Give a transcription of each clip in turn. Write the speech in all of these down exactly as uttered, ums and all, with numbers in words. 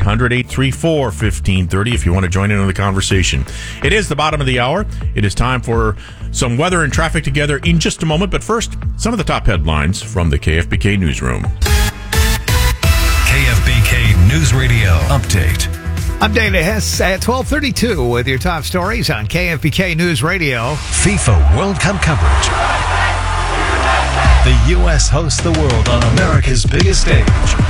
hundred, eight three four, one five three zero if you want to join in on the conversation. It is the bottom of the hour. It is time for some weather and traffic together in just a moment. But first, some of the top headlines from the K F B K Newsroom. K F B K News Radio Update. I'm Dana Hess at twelve thirty-two with your top stories on K F B K News Radio. FIFA World Cup coverage. The U S hosts the world on America's biggest stage.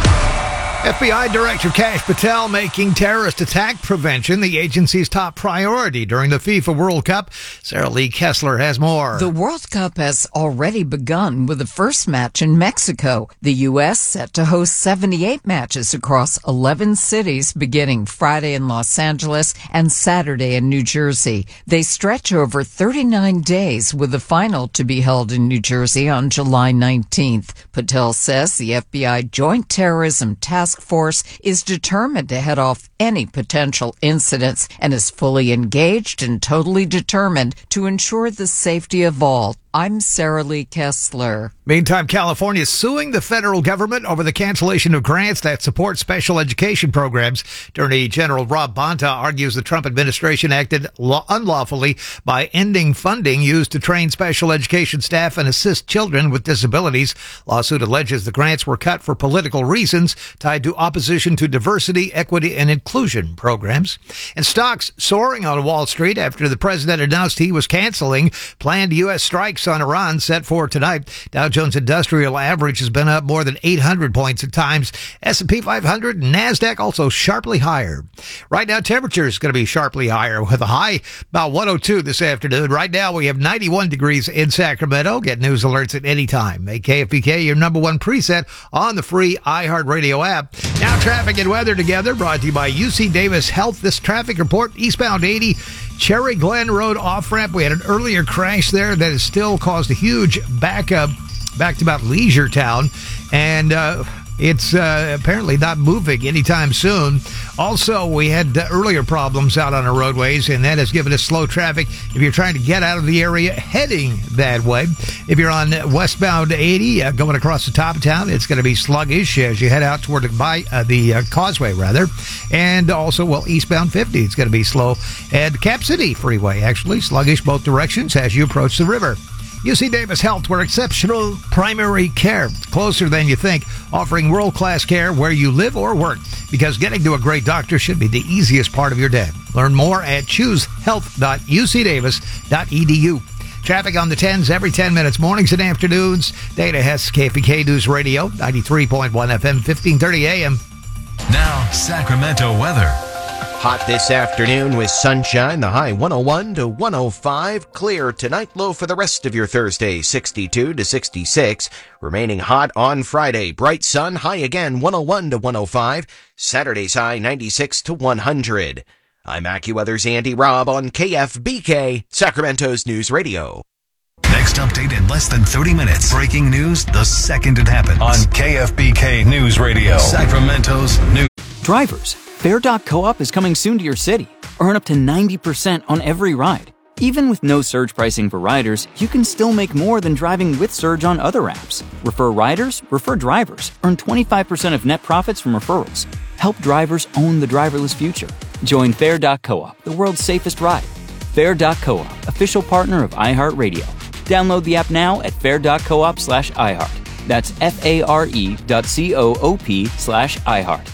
F B I Director Kash Patel making terrorist attack prevention the agency's top priority during the FIFA World Cup. Sarah Lee Kessler has more. The World Cup has already begun with the first match in Mexico. The U S set to host seventy-eight matches across eleven cities beginning Friday in Los Angeles and Saturday in New Jersey. They stretch over thirty-nine days with the final to be held in New Jersey on July nineteenth. Patel says the F B I Joint Terrorism Task Force is determined to head off any potential incidents and is fully engaged and totally determined to ensure the safety of all. I'm Sarah Lee Kessler. Meantime, California is suing the federal government over the cancellation of grants that support special education programs. Attorney General Rob Bonta argues the Trump administration acted law- unlawfully by ending funding used to train special education staff and assist children with disabilities. Lawsuit alleges the grants were cut for political reasons tied to opposition to diversity, equity, and inclusion programs. And stocks soaring on Wall Street after the president announced he was canceling planned U S strikes on Iran set for tonight. Dow Jones Industrial Average has been up more than eight hundred points at times. S and P five hundred and NASDAQ also sharply higher. Right now, temperature is going to be sharply higher with a high about one oh two this afternoon. Right now, we have ninety-one degrees in Sacramento. Get news alerts at any time. Make K F B K your number one preset on the free iHeartRadio app. Now, traffic and weather together brought to you by U C Davis Health. This traffic report, eastbound eighty, Cherry Glen Road off-ramp. We had an earlier crash there that has still caused a huge backup back to about Leisure Town, and uh, it's uh, apparently not moving anytime soon. Also, we had uh, earlier problems out on our roadways, and that has given us slow traffic if you're trying to get out of the area heading that way. If you're on westbound eighty, uh, going across the top of town, it's going to be sluggish as you head out toward the, by, uh, the uh, causeway, rather. And also, well, eastbound fifty, it's going to be slow. And Cap City Freeway, actually, sluggish both directions as you approach the river. U C Davis Health, where exceptional primary care, closer than you think, offering world-class care where you live or work, because getting to a great doctor should be the easiest part of your day. Learn more at choose health dot u c davis dot e d u. Traffic on the tens every ten minutes, mornings and afternoons. Dana Hess, K F B K News Radio, ninety-three point one F M, fifteen thirty A M. Now, Sacramento weather. Hot this afternoon with sunshine, the high one oh one to one oh five. Clear tonight, low for the rest of your Thursday, sixty-two to sixty-six. Remaining hot on Friday, bright sun, high again one oh one to one oh five. Saturday's high ninety-six to one hundred. I'm AccuWeather's Andy Robb on K F B K, Sacramento's News Radio. Next update in less than thirty minutes. Breaking news the second it happens on K F B K News Radio, Sacramento's News. Drivers, Fair dot coop is coming soon to your city. Earn up to ninety percent on every ride. Even with no surge pricing for riders, you can still make more than driving with Surge on other apps. Refer riders, refer drivers. Earn twenty-five percent of net profits from referrals. Help drivers own the driverless future. Join Fair dot coop, the world's safest ride. Fair dot coop, official partner of iHeartRadio. Download the app now at fair dot coop slash iHeart. That's F-A-R-E dot C-O-O-P slash iHeart.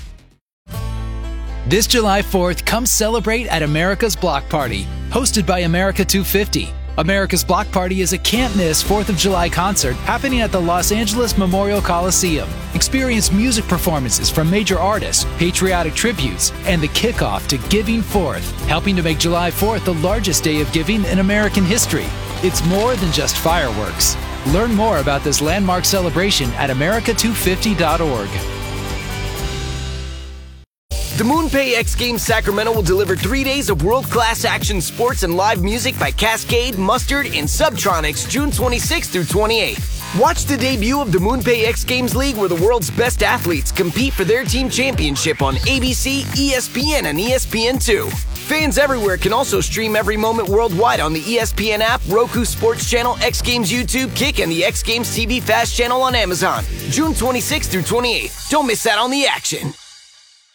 This July fourth, come celebrate at America's Block Party, hosted by America two fifty. America's Block Party is a can't-miss fourth of July concert happening at the Los Angeles Memorial Coliseum. Experience music performances from major artists, patriotic tributes, and the kickoff to Giving Fourth, helping to make July fourth the largest day of giving in American history. It's more than just fireworks. Learn more about this landmark celebration at america two fifty dot org. The MoonPay X Games Sacramento will deliver three days of world-class action sports and live music by Cascade, Mustard, and Subtronics June twenty-sixth through twenty-eighth. Watch the debut of the MoonPay X Games League, where the world's best athletes compete for their team championship on A B C, E S P N, and E S P N two. Fans everywhere can also stream every moment worldwide on the E S P N app, Roku Sports Channel, X Games YouTube, Kick, and the X Games T V Fast channel on Amazon. June twenty-sixth through twenty-eighth. Don't miss out on the action.